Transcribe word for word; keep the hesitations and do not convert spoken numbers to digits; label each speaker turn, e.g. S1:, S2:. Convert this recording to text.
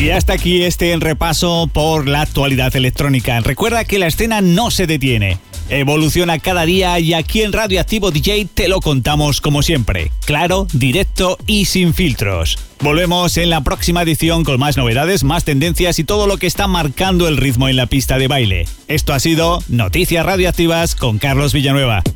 S1: Y hasta aquí este repaso por la actualidad electrónica. Recuerda que la escena no se detiene. Evoluciona cada día y aquí en Radioactivo D J te lo contamos como siempre. Claro, directo y sin filtros. Volvemos en la próxima edición con más novedades, más tendencias y todo lo que está marcando el ritmo en la pista de baile. Esto ha sido Noticias Radioactivas con Carlos Villanueva.